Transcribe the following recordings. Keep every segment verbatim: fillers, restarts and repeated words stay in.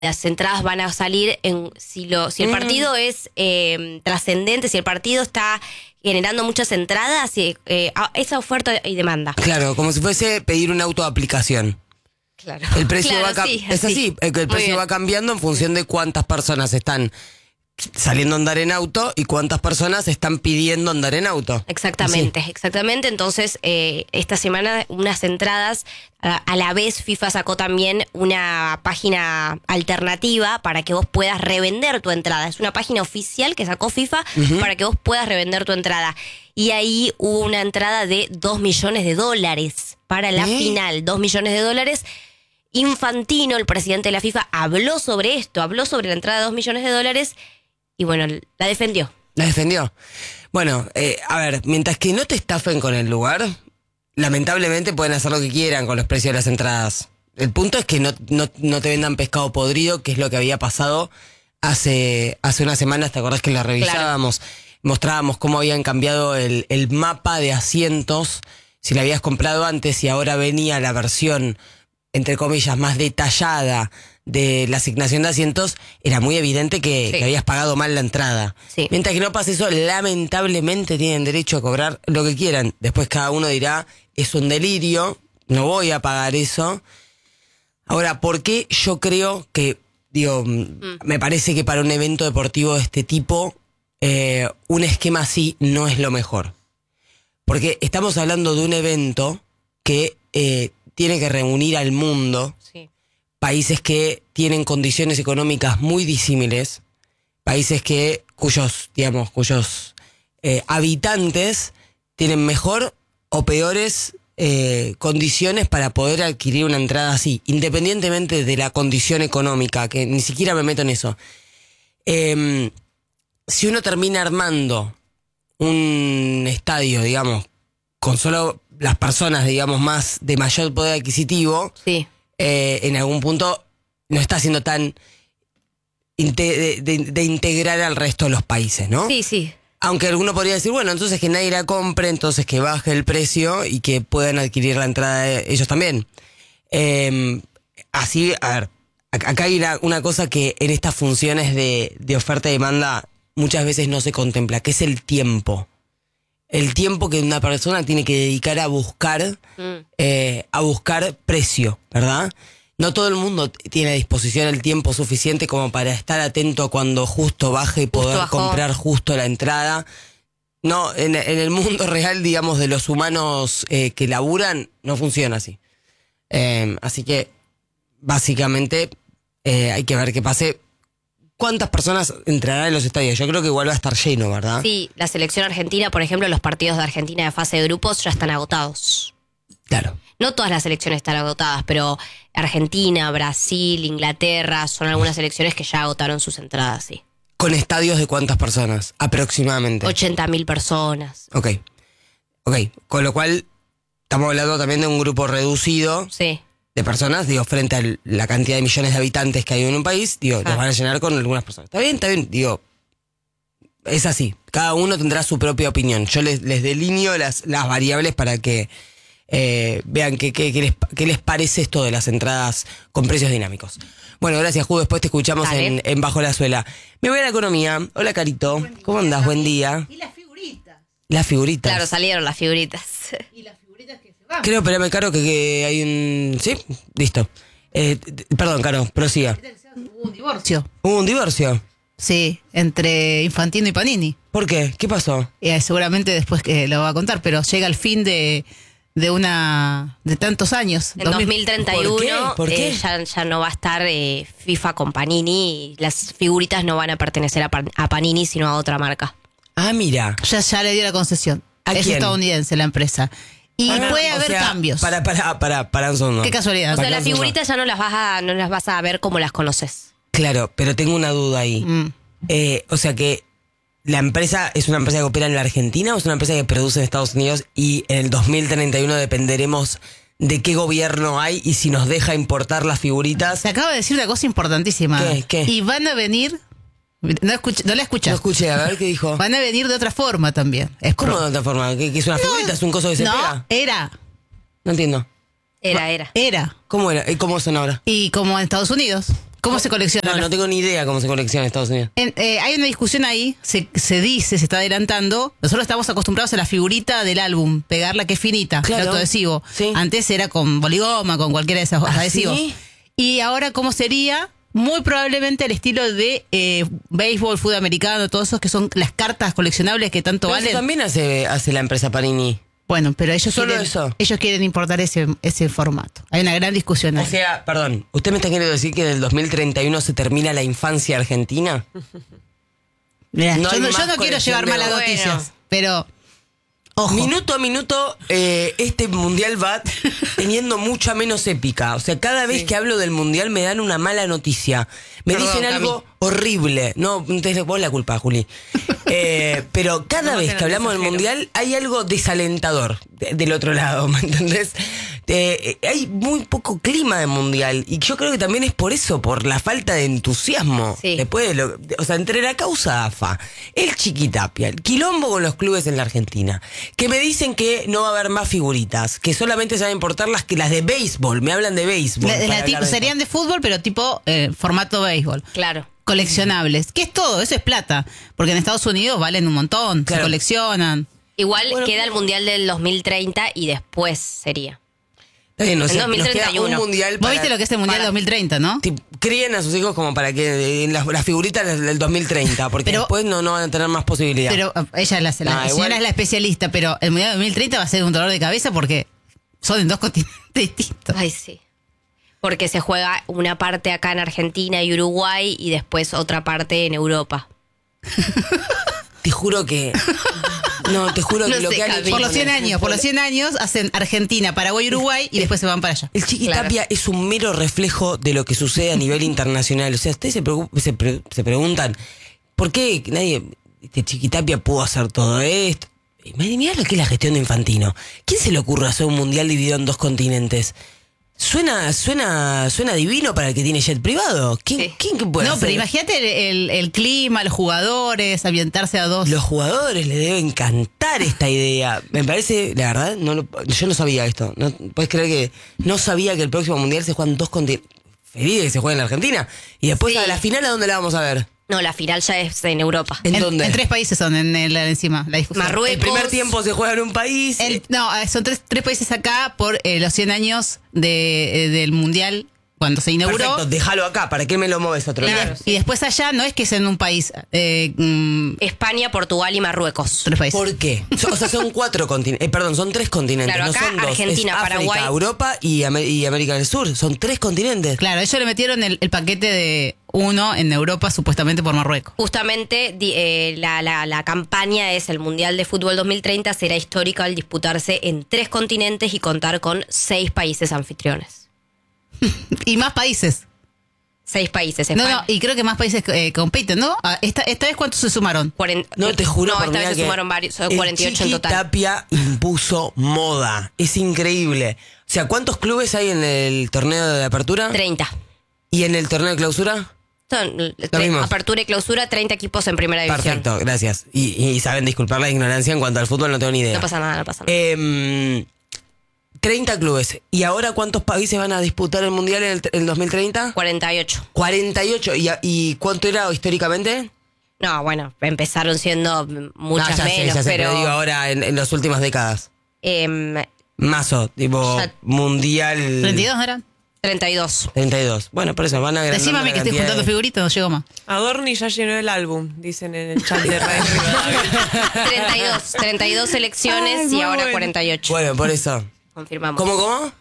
las entradas van a salir en si lo si el partido es eh, trascendente, si el partido está generando muchas entradas, y, eh, esa oferta y demanda. Claro, como si fuese pedir un auto de aplicación. Claro. El precio Claro, va sí, es así. así, el, el precio va cambiando en función de cuántas personas están saliendo a andar en auto y cuántas personas están pidiendo andar en auto. Exactamente, Así. exactamente. Entonces, eh, esta semana unas entradas, a, a la vez FIFA sacó también una página alternativa para que vos puedas revender tu entrada. Es una página oficial que sacó FIFA uh-huh. para que vos puedas revender tu entrada. Y ahí hubo una entrada de dos millones de dólares para la ¿Eh? final, dos millones de dólares. Infantino, el presidente de la FIFA, habló sobre esto, habló sobre la entrada de dos millones de dólares. Y bueno, la defendió. La defendió. Bueno, eh, a ver, mientras que no te estafen con el lugar, lamentablemente pueden hacer lo que quieran con los precios de las entradas. El punto es que no, no, no te vendan pescado podrido, que es lo que había pasado hace, hace unas semanas. ¿Te acordás que la revisábamos? Claro. Mostrábamos cómo habían cambiado el, el mapa de asientos. Si la habías comprado antes y ahora venía la versión, entre comillas, más detallada de la asignación de asientos, era muy evidente que, sí. que habías pagado mal la entrada. Sí. Mientras que no pase eso, lamentablemente tienen derecho a cobrar lo que quieran. Después cada uno dirá, es un delirio, no voy a pagar eso. Ahora, ¿por qué yo creo que, digo, mm. me parece que para un evento deportivo de este tipo, eh, un esquema así no es lo mejor? Porque estamos hablando de un evento que eh, tiene que reunir al mundo. Sí. Países que tienen condiciones económicas muy disímiles, países que cuyos, digamos, cuyos eh, habitantes tienen mejor o peores eh, condiciones para poder adquirir una entrada así, independientemente de la condición económica, que ni siquiera me meto en eso. Eh, si uno termina armando un estadio, digamos, con solo las personas, digamos, más de mayor poder adquisitivo, sí. Eh, en algún punto no está siendo tan inte- de, de, de integrar al resto de los países, ¿no? Sí, sí. Aunque alguno podría decir, bueno, entonces que nadie la compre, entonces que baje el precio y que puedan adquirir la entrada de ellos también. Eh, así, a ver, acá hay una, una cosa que en estas funciones de, de oferta y demanda muchas veces no se contempla, que es el tiempo. El tiempo que una persona tiene que dedicar a buscar, mm. eh, a buscar precio, ¿verdad? No todo el mundo tiene a disposición el tiempo suficiente como para estar atento cuando justo baje y poder justo comprar justo la entrada. No, en, en el mundo real, digamos, de los humanos eh, que laburan, no funciona así. Eh, así que, básicamente, eh, hay que ver qué pase. ¿Cuántas personas entrarán en los estadios? Yo creo que igual va a estar lleno, ¿verdad? Sí, la selección argentina, por ejemplo, los partidos de Argentina de fase de grupos ya están agotados. Claro. No todas las selecciones están agotadas, pero Argentina, Brasil, Inglaterra, son algunas selecciones que ya agotaron sus entradas, sí. ¿Con estadios de cuántas personas? Aproximadamente. ochenta mil personas. Ok. Ok. Con lo cual, estamos hablando también de un grupo reducido. Sí. De personas, digo, frente a la cantidad de millones de habitantes que hay en un país, digo, ah. los van a llenar con algunas personas. Está bien, está bien, digo, es así. Cada uno tendrá su propia opinión. Yo les, les delineo las, las variables para que eh, vean qué qué qué les, qué les parece esto de las entradas con precios dinámicos. Bueno, gracias, Ju. Después te escuchamos en, en Bajo la Suela. Me voy a la economía. Hola, Carito. ¿Cómo andás? Buen día. Y las figuritas. Las figuritas. Claro, salieron las figuritas. Y las figuritas que se van. Creo, espérame, Caro, que, que hay un... ¿Sí? Listo. Eh, t- perdón, Caro, prosiga. Hubo un divorcio. ¿Hubo un divorcio? Sí, entre Infantino y Panini. ¿Por qué? ¿Qué pasó? Eh, seguramente después que lo va a contar, pero llega el fin de, de una de tantos años. En dos mil treinta y uno ¿Por qué? ¿Por qué? Eh, ya, ya no va a estar eh, FIFA con Panini. Y las figuritas no van a pertenecer a, Pan- a Panini, sino a otra marca. Ah, mira. Ya, ya le dio la concesión. ¿A Es quién? estadounidense la empresa. Y Ah, puede o haber sea, cambios. Para, para, para, para un segundo. Qué casualidad. O sea, Para las un segundo. figuritas ya no las vas a, no las vas a ver como las conoces. Claro, pero tengo una duda ahí. Mm. Eh, o sea que la empresa es una empresa que opera en la Argentina o es una empresa que produce en Estados Unidos y en el dos mil treinta y uno dependeremos de qué gobierno hay y si nos deja importar las figuritas. Se acaba de decir una cosa importantísima. ¿Qué? ¿Qué? Y van a venir... No, escuché, no la escuché. No escuché, a ver qué dijo. Van a venir de otra forma también. Es ¿Cómo pro- de otra forma? ¿Qué, qué es una figurita? ¿Es un coso que se No, pega? era. No entiendo. Era, era. Era. ¿Cómo era? ¿Y cómo son ahora? Y como en Estados Unidos. ¿Cómo se colecciona? No, no tengo ni idea cómo se colecciona en Estados Unidos. En- eh, hay una discusión ahí, se, se dice, se está adelantando. Nosotros estamos acostumbrados a la figurita del álbum, pegarla que es finita, Claro. el autoadhesivo. Sí. Antes era con boligoma, con cualquiera de esos ¿Ah, adhesivos. sí? Y ahora, ¿cómo sería? Muy probablemente el estilo de eh, béisbol, fútbol americano, todos esos que son las cartas coleccionables que tanto Pero eso valen. también hace, hace la empresa Panini. Bueno, pero ellos Solo quieren, eso. ellos quieren importar ese, ese formato. Hay una gran discusión ahí. O sea, perdón, ¿usted me está queriendo decir que en el dos mil treinta y uno se termina la infancia argentina? Mirá, no yo hay no, más yo no quiero colección llevar de- malas Bueno. noticias, pero ojo. Minuto a minuto, eh, este mundial va teniendo mucha menos épica. O sea, cada vez que hablo del mundial me dan una mala noticia. Me Perdón, dicen algo horrible. No, entonces vos la culpa, Juli. Eh, pero cada No vez maten que al hablamos del mensajero. mundial hay algo desalentador de- del otro lado, ¿me entendés? Eh, eh, hay muy poco clima de mundial. Y yo creo que también es por eso, por la falta de entusiasmo. Sí. Después de lo, de- o sea, entre la causa A F A, el Chiquitapia, el quilombo con los clubes en la Argentina, que me dicen que no va a haber más figuritas, que solamente se van a importar las que las de béisbol, me hablan de béisbol. La- la para tipo- hablar de serían de fútbol, pero tipo eh, formato béisbol. Claro. Coleccionables. ¿Qué es todo? Eso es plata. Porque en Estados Unidos valen un montón. Claro. Se coleccionan. Igual Bueno, queda el Mundial del dos mil treinta y después sería. Está bien, o en sea, dos mil nos queda treinta y uno. un mundial Vos para- viste lo que es el Mundial para- dos mil treinta, ¿no? Tipo, críen a sus hijos como para que en las, las figuritas del, del dos mil treinta, porque Pero- después no, no van a tener más posibilidad. Pero eh, ella es la, la Ah, señora igual- es la especialista, pero el Mundial dos mil treinta va a ser un dolor de cabeza porque son en dos continentes distintos. Ay, sí. Porque se juega una parte acá en Argentina y Uruguay y después otra parte en Europa. Te juro que... No, te juro No que lo sé, que han Cami. hecho Por los con cien el años, por fútbol- los cien años hacen Argentina, Paraguay, Uruguay y después se van para allá. El Chiquitapia es un mero reflejo de lo que sucede a nivel internacional. O sea, ustedes se, preocup- se, pre- se preguntan, ¿por qué nadie, este Chiquitapia pudo hacer todo esto? Y mirá lo que es la gestión de Infantino. ¿Quién se le ocurre hacer un mundial dividido en dos continentes? Suena, suena, suena divino para el que tiene jet privado. ¿Quién, Sí. ¿quién que puede No, hacer? pero imagínate el, el- el clima, los jugadores, ambientarse a dos. Los jugadores les debe encantar esta idea. Me parece, la verdad, no lo- yo no sabía esto. No, ¿puedes creer que no sabía que el próximo mundial se juegan dos continentes? Feliz de que se juegue en la Argentina. Y después Sí. a la final, ¿a dónde la vamos a ver? No, la final ya es en Europa. ¿En, en, dónde? en tres países son en, el- encima la discusión. Marruecos. El primer tiempo se juega en un país. El- no, eh, son tres, tres países acá por eh, los cien años de, eh, del Mundial cuando se inauguró. Perfecto, déjalo acá. ¿Para qué me lo mueves a otro Y, lado? de- y después allá no es que sea en un país, eh, mm, España, Portugal y Marruecos. tres países. ¿Por qué? So- O sea, son cuatro continentes. Eh, perdón, son tres continentes. Claro, no acá son dos. Argentina, Es África, Paraguay. Europa y, Am- y América del Sur. Son tres continentes. Claro, ellos le metieron el, el paquete de uno en Europa, supuestamente por Marruecos. Justamente di- eh, la, la- la campaña es el Mundial de Fútbol dos mil treinta será histórico al disputarse en tres continentes y contar con seis países anfitriones. Y más países. Seis países. No, España. no, y creo que más países eh, compiten, ¿no? Ah, Esta, esta vez, ¿cuántos se sumaron? Cuaren- No, te juro No, por esta mira vez se que sumaron varios, son el cuarenta y ocho en total. Chiquitapia impuso moda. Es increíble. O sea, ¿cuántos clubes hay en el torneo de apertura? treinta. ¿Y en el torneo de clausura? Son eh, tre- mismos. apertura y clausura, treinta equipos en primera división. Perfecto, gracias. Y, y saben disculpar la ignorancia en cuanto al fútbol, no tengo ni idea. No pasa nada, no pasa nada. Em, treinta clubes. ¿Y ahora cuántos países van a disputar el Mundial en el, en el dos mil treinta? cuarenta y ocho. cuarenta y ocho. ¿Y, a- y cuánto era históricamente? No, bueno, empezaron siendo mm, muchas Ah, ya sé, menos, ya sé, pero... digo ahora en, en las últimas décadas. em, Mazo, tipo Ya- Mundial ¿treinta y dos eran? treinta y dos. treinta y dos. Bueno, por eso van a agrandando Decímame la que estoy cantidad juntando de- figuritas, no llego más. Adorni ya llenó el álbum, dicen en el chat de Radio Rivadavia. treinta y dos. treinta y dos selecciones Ay, y muy ahora bueno. cuarenta y ocho. Bueno, por eso. Confirmamos. ¿Cómo, cómo?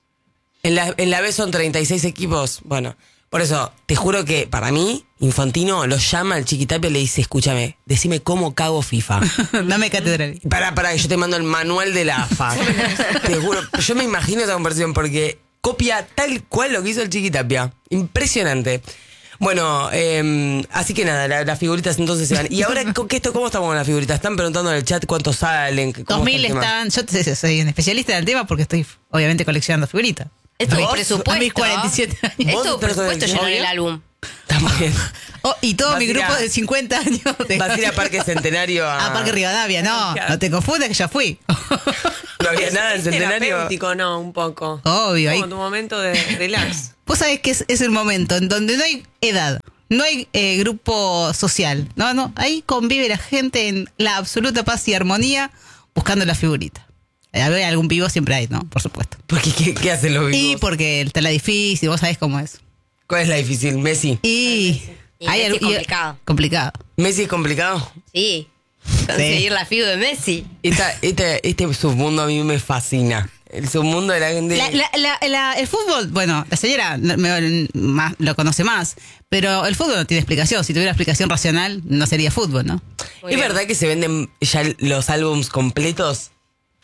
En la, en la B son treinta y seis equipos. Bueno, por eso, te juro que para mí, Infantino lo llama al Chiquitapia y le dice, escúchame, decime cómo cago FIFA. Dame catedral. Para, para, que yo te mando el manual de la A F A. Te juro, yo me imagino esa conversión porque copia tal cual lo que hizo el Chiquitapia. Impresionante. Bueno, eh, así que nada, la- las figuritas entonces se van. Y ahora, ¿con qué esto, ¿cómo estamos con las figuritas? Están preguntando en el chat cuántos salen. cómo dos mil está el tema. están. Yo te- soy un especialista del tema porque estoy, obviamente, coleccionando figuritas. Esto es ¿Vos? presupuesto. A mis cuarenta y siete años. Esto ¿Vos es presupuesto tenés llenar el obvio? álbum. Está muy bien. Oh, y todo Vas mi a ir grupo a- de cincuenta años. De... Vas a ir a Parque Centenario a... A Parque Rivadavia, no, Claro. no te confundas que ya fui. No había nada en Es Centenario. terapéutico, ¿no? Un poco. Obvio, Como ahí- tu momento de relax. Vos sabés que es, es el momento en donde no hay edad, no hay eh, grupo social, no, no, ahí convive la gente en la absoluta paz y armonía buscando la figurita. A ver, algún vivo siempre hay, ¿no? Por supuesto. Porque, ¿qué, qué hacen los Y vivos? porque está la difícil, vos sabés cómo es. ¿Cuál es la difícil? ¿Messi? Y, Y Messi algo- es complicado. complicado. ¿Messi es complicado? Sí. Conseguir la figu de Messi. Esta, este, este submundo a mí me fascina. El submundo de la gente... La- la- la- la- el fútbol, bueno, la señora no- me- más, lo conoce más, pero el fútbol no tiene explicación. Si tuviera explicación racional, no sería fútbol, ¿no? Muy ¿Es bien. verdad que se venden ya los álbums completos?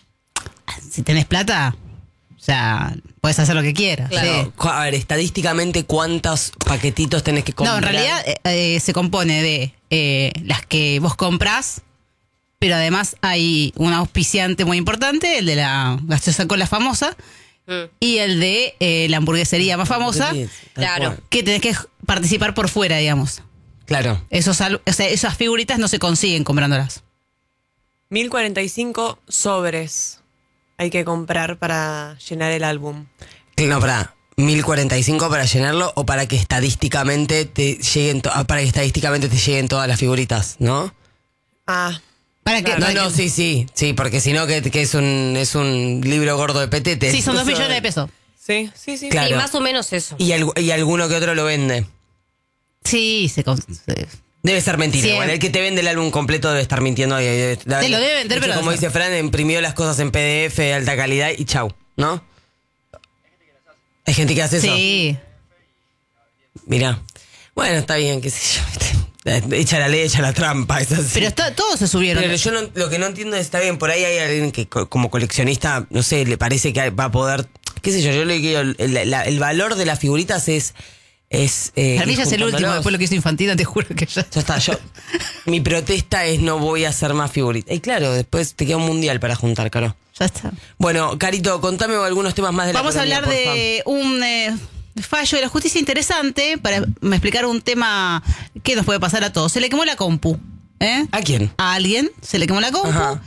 Si tenés plata, o sea, puedes hacer lo que quieras. Claro. sí. Cu- A ver, estadísticamente, ¿cuántos paquetitos tenés que comprar? No, en realidad eh, eh, se compone de eh, las que vos comprás, pero además hay un auspiciante muy importante, el de la gaseosa cola famosa, Mm. y el de eh, la hamburguesería más famosa, Sí, tal Claro. cual. que tenés que participar por fuera, digamos. Claro. Esos, al- o sea, esas figuritas no se consiguen comprándolas. mil cuarenta y cinco sobres hay que comprar para llenar el álbum. No, para mil cuarenta y cinco para llenarlo o para que estadísticamente te lleguen to- ah, para que estadísticamente te lleguen todas las figuritas, ¿no? Ah, Para que, No, para no, que- sí, sí, sí, porque si no que, que es un es un libro gordo de petetes. Sí, son dos Eso- millones de pesos. sí, sí, sí. Claro. Sí, más o menos eso. Y, algu- y alguno que otro lo vende. Sí, se, con- se- Debe ser mentira. Siempre. Igual el que te vende el álbum completo debe estar mintiendo. ahí, debe- Te lo debe vender, de hecho, pero como no dice Fran, imprimió las cosas en P D F de alta calidad y chau, ¿no? Hay gente que hace eso. Sí. Mirá. Bueno, está bien, qué sé yo. ¿viste? Echa la ley, echa la trampa. Es así. Pero está, todos se subieron. Pero yo no- lo que no entiendo es, está bien, por ahí hay alguien que co- como coleccionista, no sé, le parece que va a poder, qué sé yo, yo le digo, el, la- el valor de las figuritas es... es eh, Para mí ir ya es el último, juntándolos. después lo que hizo Infantino, te juro que ya... Ya está, yo... mi protesta es no voy a hacer más figuritas. Y claro, después te queda un mundial para juntar, Caro. Ya está. Bueno, Carito, contame algunos temas más de la Vamos a economía, hablar porfa. de un eh, fallo de la justicia interesante para me explicar un tema que nos puede pasar a todos. Se le quemó la compu. ¿eh? ¿A quién? A alguien se le quemó la compu Ajá.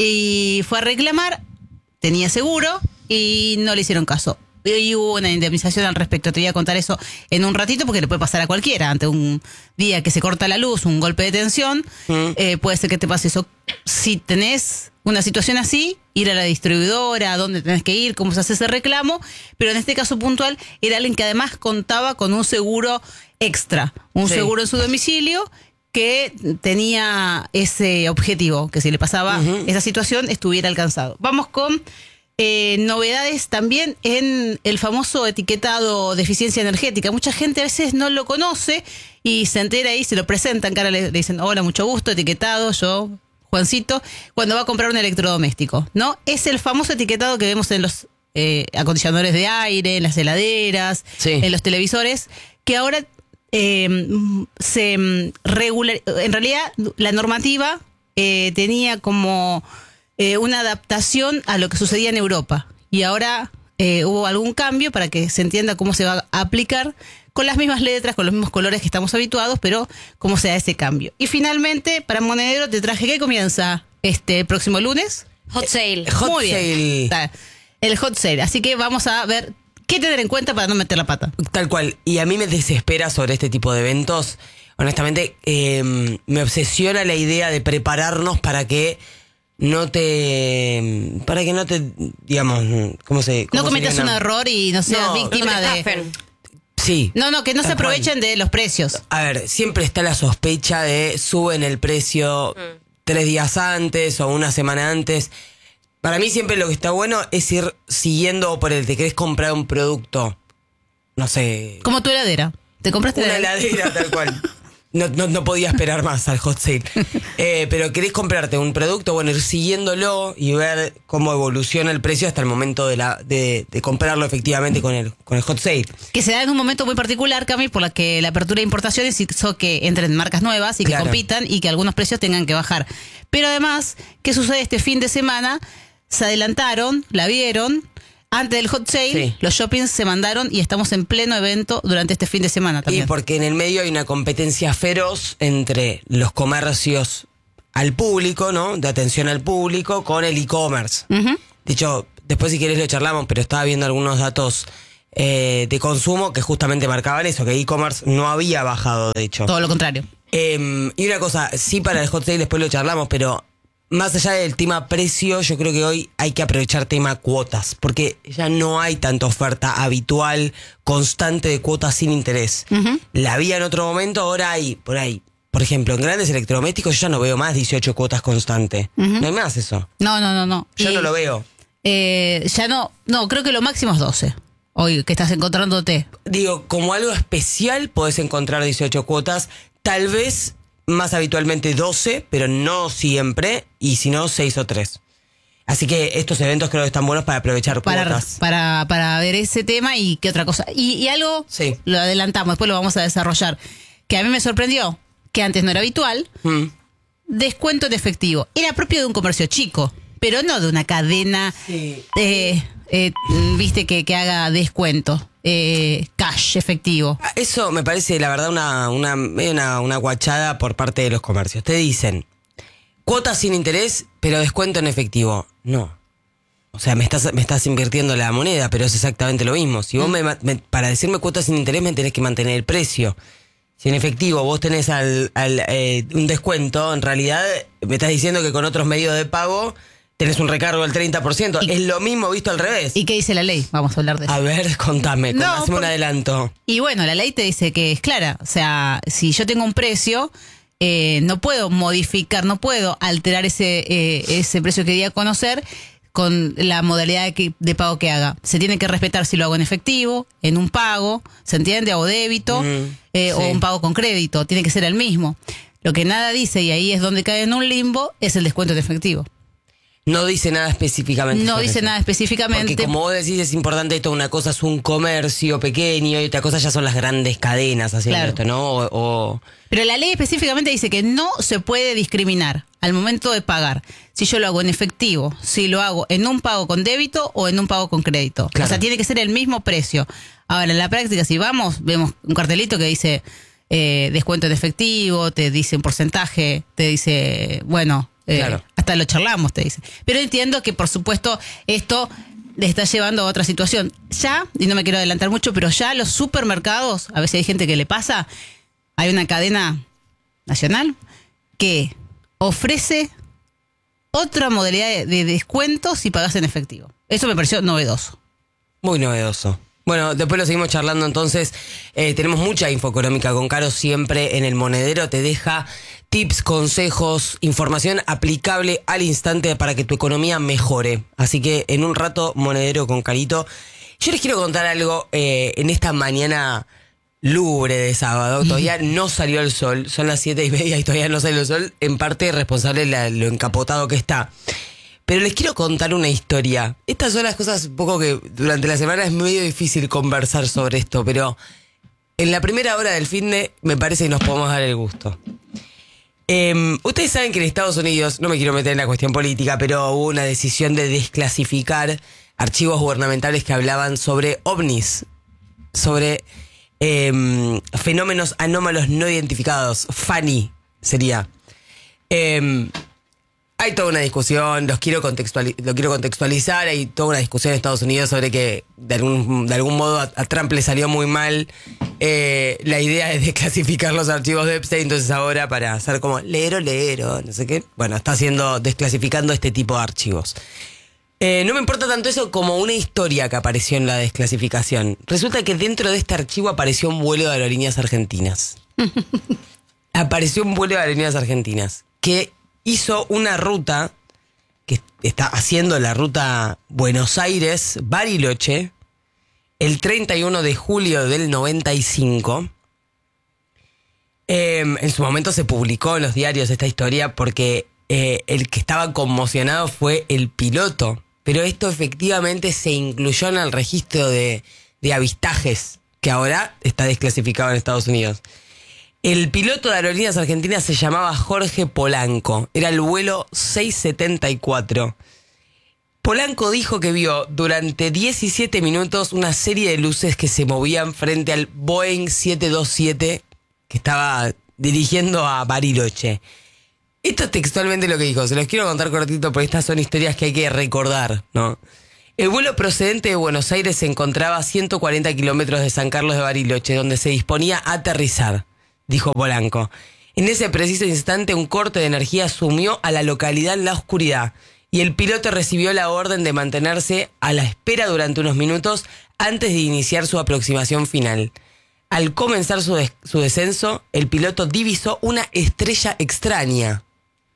y fue a reclamar, tenía seguro y no le hicieron caso. Y hubo una indemnización al respecto. Te voy a contar eso en un ratito porque le puede pasar a cualquiera. Ante un día que se corta la luz, un golpe de tensión, Mm. eh, puede ser que te pase eso. Si tenés una situación así, ir a la distribuidora, a dónde tenés que ir, cómo se hace ese reclamo. Pero en este caso puntual era alguien que además contaba con un seguro extra, un Sí. seguro en su domicilio que tenía ese objetivo, que si le pasaba Ujú. esa situación estuviera alcanzado. Vamos con eh, novedades también en el famoso etiquetado de eficiencia energética. Mucha gente a veces no lo conoce y se entera ahí, se lo presentan, cara, le, le dicen, hola, mucho gusto, etiquetado, yo, Juancito, cuando va a comprar un electrodoméstico, ¿no? Es el famoso etiquetado que vemos en los eh, acondicionadores de aire, en las heladeras, Sí. en los televisores, que ahora eh, mm, se mm, regula, en realidad la normativa eh, tenía como eh, una adaptación a lo que sucedía en Europa y ahora eh, hubo algún cambio para que se entienda cómo se va a aplicar con las mismas letras, con los mismos colores que estamos habituados, pero cómo se da ese cambio. Y finalmente, para Monedero te traje que comienza este próximo lunes. Hot sale. Hot Muy bien. sale. Está, el hot sale. Así que vamos a ver qué tener en cuenta para no meter la pata. Tal cual. Y a mí me desespera sobre este tipo de eventos. Honestamente, eh, me obsesiona la idea de prepararnos para que no te... Para que no te... Digamos, ¿cómo se...? No cómo cometas sería un una- error y no seas No, víctima No te de... estafen. Sí. No, no, que no se Tal cual. aprovechen de los precios. A ver, siempre está la sospecha de suben el precio tres días antes o una semana antes. Para mí siempre lo que está bueno es ir siguiendo por el te querés comprar un producto, no sé, Como tu heladera. ¿Te compraste una la heladera tal cual. No, no, no podía esperar más al hot sale. Eh, pero querés comprarte un producto, bueno, ir siguiéndolo y ver cómo evoluciona el precio hasta el momento de la de, de comprarlo efectivamente con el, con el hot sale. Que se da en un momento muy particular, Cami, por la que la apertura de importaciones hizo que entren marcas nuevas y que Claro. compitan y que algunos precios tengan que bajar. Pero además, ¿qué sucede este fin de semana? Se adelantaron, la vieron, Antes del hot sale, Sí. los shoppings se mandaron y estamos en pleno evento durante este fin de semana Y también. porque en el medio hay una competencia feroz entre los comercios al público, ¿no? De atención al público con el e-commerce. Ujú. De hecho, después si querés lo charlamos, pero estaba viendo algunos datos eh, de consumo que justamente marcaban eso, que e-commerce no había bajado, de hecho. Todo lo contrario. Eh, y una cosa, sí para el hot sale después lo charlamos, pero más allá del tema precio, yo creo que hoy hay que aprovechar tema cuotas, porque ya no hay tanta oferta habitual, constante de cuotas sin interés. Ujú. La había en otro momento, ahora hay, por ahí, por ejemplo, en grandes electrodomésticos yo ya no veo más dieciocho cuotas constante. Ujú. No hay más eso. No, no, no, no. Yo Y, no lo veo. eh, ya no, no, creo que lo máximo es doce. Hoy que estás encontrándote. Digo, como algo especial podés encontrar dieciocho cuotas, tal vez más habitualmente doce, pero no siempre, y si no, seis o tres. Así que estos eventos creo que están buenos para aprovechar Para, cuotas. para, para ver ese tema y qué otra cosa. Y, y algo, Sí. lo adelantamos, después lo vamos a desarrollar, que a mí me sorprendió, que antes no era habitual, Mm. descuento en efectivo. Era propio de un comercio chico, pero no de una cadena, Sí. eh, eh, viste, que, que haga descuento, eh, cash, efectivo. Ah, Eso me parece, la verdad, una, una, medio una, una guachada por parte de los comercios. Te dicen, cuotas sin interés, pero descuento en efectivo. No. O sea, me estás, me estás invirtiendo la moneda, pero es exactamente lo mismo. Si vos me, ma- me- para decirme cuotas sin interés, me tenés que mantener el precio. Si en efectivo vos tenés al, al, eh, un descuento, en realidad me estás diciendo que con otros medios de pago tenés un recargo del treinta por ciento. Y- es lo mismo visto al revés. ¿Y qué dice la ley? Vamos a hablar de eso. A ver, contame, No, con- haceme un porque- adelanto. Y bueno, la ley te dice que es clara. O sea, si yo tengo un precio, eh, no puedo modificar, no puedo alterar ese, eh, ese precio que di a conocer con la modalidad de, que- de pago que haga. Se tiene que respetar si lo hago en efectivo, en un pago, ¿se entiende? O débito, Mm, eh, sí. o un pago con crédito. Tiene que ser el mismo. Lo que nada dice, y ahí es donde cae en un limbo, es el descuento en efectivo. No dice nada específicamente. No sobre dice eso. nada específicamente. Porque como vos decís, es importante esto. Una cosa es un comercio pequeño y otra cosa ya son las grandes cadenas haciendo Claro. esto, ¿no? O, o- Pero la ley específicamente dice que no se puede discriminar al momento de pagar. Si yo lo hago en efectivo, si lo hago en un pago con débito o en un pago con crédito. Claro. O sea, tiene que ser el mismo precio. Ahora, en la práctica, si vamos, vemos un cartelito que dice eh, descuento en efectivo, te dice un porcentaje, te dice, bueno, eh, Claro. hasta lo charlamos, te dice. Pero entiendo que, por supuesto, esto le está llevando a otra situación. Ya, y no me quiero adelantar mucho, pero ya los supermercados, a veces hay gente que le pasa, hay una cadena nacional que ofrece otra modalidad de, de descuento si pagas en efectivo. Eso me pareció novedoso. Muy novedoso. Bueno, después lo seguimos charlando entonces. Eh, tenemos mucha info económica con Caro siempre en el Monedero. Te deja tips, consejos, información aplicable al instante para que tu economía mejore. Así que en un rato, Monedero con Carito. Yo les quiero contar algo eh, en esta mañana lúgubre de sábado. Todavía no salió el sol. Son las siete y media y todavía no salió el sol. En parte responsable de la- lo encapotado que está. Pero les quiero contar una historia. Estas son las cosas un poco que durante la semana es medio difícil conversar sobre esto, pero en la primera hora del finde me parece que nos podemos dar el gusto. Eh, ustedes saben que en Estados Unidos, no me quiero meter en la cuestión política, pero hubo una decisión de desclasificar archivos gubernamentales que hablaban sobre ovnis, sobre eh, fenómenos anómalos no identificados. FANI sería. Eh, Hay toda una discusión, los quiero contextuali- lo quiero contextualizar, hay toda una discusión en Estados Unidos sobre que de algún, de algún modo a, a Trump le salió muy mal eh, la idea de desclasificar los archivos de Epstein, entonces ahora para hacer como leero, leero, no sé qué, bueno, está haciendo, desclasificando este tipo de archivos. Eh, no me importa tanto eso como una historia que apareció en la desclasificación. Resulta que dentro de este archivo apareció un vuelo de aerolíneas argentinas. Apareció un vuelo de aerolíneas argentinas que hizo una ruta que está haciendo la ruta Buenos Aires-Bariloche el treinta y uno de julio del noventa y cinco. Eh, en su momento se publicó en los diarios esta historia porque eh, el que estaba conmocionado fue el piloto. Pero esto efectivamente se incluyó en el registro de, de avistajes que ahora está desclasificado en Estados Unidos. El piloto de Aerolíneas Argentinas se llamaba Jorge Polanco. Era el vuelo seiscientos setenta y cuatro. Polanco dijo que vio durante diecisiete minutos una serie de luces que se movían frente al Boeing siete veintisiete que estaba dirigiendo a Bariloche. Esto es textualmente lo que dijo, se los quiero contar cortito porque estas son historias que hay que recordar, ¿no? El vuelo procedente de Buenos Aires se encontraba a ciento cuarenta kilómetros de San Carlos de Bariloche, donde se disponía a aterrizar, dijo Polanco. En ese preciso instante, un corte de energía sumió a la localidad en la oscuridad y el piloto recibió la orden de mantenerse a la espera durante unos minutos antes de iniciar su aproximación final. Al comenzar su, des- su descenso, el piloto divisó una estrella extraña.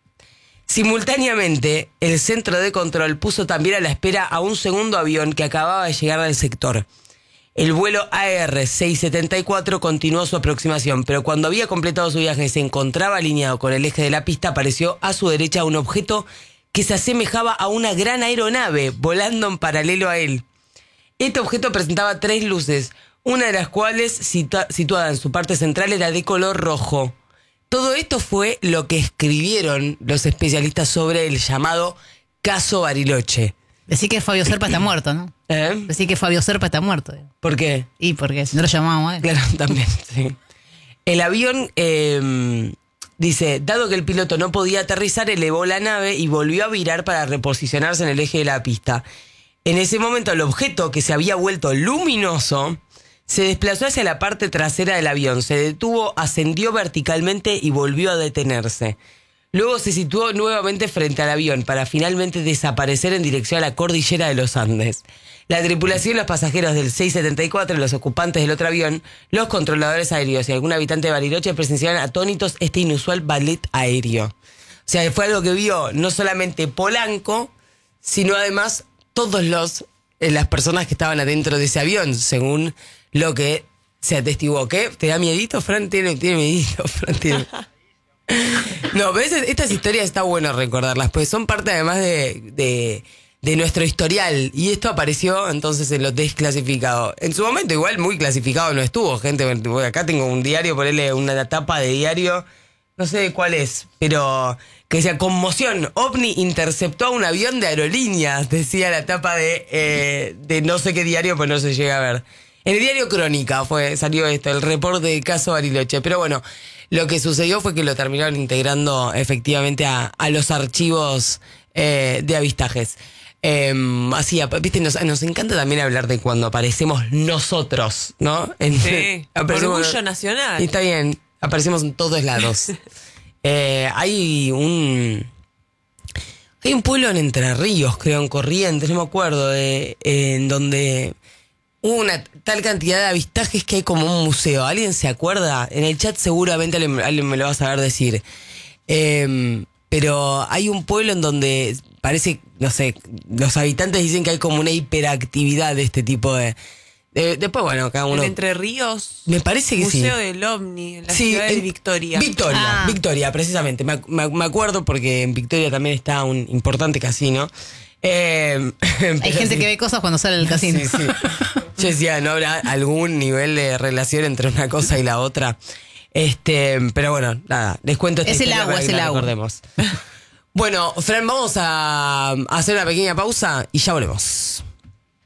Simultáneamente, el centro de control puso también a la espera a un segundo avión que acababa de llegar al sector. El vuelo A R seiscientos setenta y cuatro continuó su aproximación, pero cuando había completado su viaje y se encontraba alineado con el eje de la pista, apareció a su derecha un objeto que se asemejaba a una gran aeronave volando en paralelo a él. Este objeto presentaba tres luces, una de las cuales, situa- situada en su parte central, era de color rojo. Todo esto fue lo que escribieron los especialistas sobre el llamado caso Bariloche. Decir que Fabio Serpa está muerto, ¿no? ¿Eh? Decir que Fabio Serpa está muerto. ¿Por qué? Y porque si no lo llamábamos a él. Claro, también, sí. El avión, eh, dice, dado que el piloto no podía aterrizar, elevó la nave y volvió a virar para reposicionarse en el eje de la pista. En ese momento, el objeto, que se había vuelto luminoso, se desplazó hacia la parte trasera del avión, se detuvo, ascendió verticalmente y volvió a detenerse. Luego se situó nuevamente frente al avión para finalmente desaparecer en dirección a la cordillera de los Andes. La tripulación, los pasajeros del seiscientos setenta y cuatro, los ocupantes del otro avión, los controladores aéreos y algún habitante de Bariloche presenciaron atónitos este inusual ballet aéreo. O sea, fue algo que vio no solamente Polanco, sino además todos los eh, las personas que estaban adentro de ese avión, según lo que se atestiguó. ¿Qué? ¿Te da miedito, Fran? Tiene, tiene miedito, Fran. Tiene... No, pero esas- estas historias está bueno recordarlas, pues son parte además de, de, de nuestro historial. Y esto apareció entonces en lo desclasificado. En su momento igual muy clasificado no estuvo, gente. Acá tengo un diario, ponerle una tapa de diario, no sé cuál es, pero que decía conmoción, OVNI interceptó a un avión de aerolíneas, decía la tapa de, eh, de no sé qué diario, pues no se llega a ver. En el diario Crónica fue, salió esto, el reporte del caso Bariloche. Pero bueno, lo que sucedió fue que lo terminaron integrando efectivamente a, a los archivos eh, de avistajes. Eh, así, viste, nos, nos encanta también hablar de cuando aparecemos nosotros, ¿no? En, Sí, aparecemos- orgullo nacional. Y está bien, aparecemos en todos lados. eh, hay un... Hay un pueblo en Entre Ríos, creo, en Corrientes, no me acuerdo, de, en donde... Hubo una tal cantidad de avistajes que hay como un museo. ¿Alguien se acuerda? En el chat seguramente alguien, alguien me lo va a saber decir. Eh, pero hay un pueblo en donde parece, no sé, los habitantes dicen que hay como una hiperactividad de este tipo de... de- después, bueno, cada uno... En Entre Ríos, Me parece que sí. Museo del OVNI, en la Sí, ciudad de en- Victoria. Victoria, Ah. Victoria, precisamente. Me, ac- me- me acuerdo porque en Victoria también está un importante casino. Eh, Hay gente que ve cosas cuando sale del casino. Sí, sí. Yo decía, ¿no habrá algún nivel de relación entre una cosa y la otra? Este, pero bueno, nada, les cuento esta Es el historia agua, para es que el la agua. recordemos. Bueno, Fran, vamos a hacer una pequeña pausa y ya volvemos.